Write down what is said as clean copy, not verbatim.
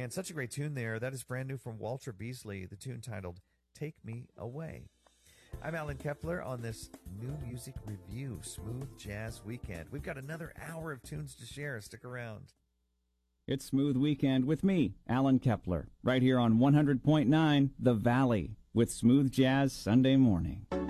And such a great tune there. That is brand new from Walter Beasley, the tune titled Take Me Away. I'm Alan Kepler on this new music review, Smooth Jazz Weekend. We've got another hour of tunes to share. Stick around. It's Smooth Weekend with me, Alan Kepler, right here on 100.9 The Valley with Smooth Jazz Sunday Morning.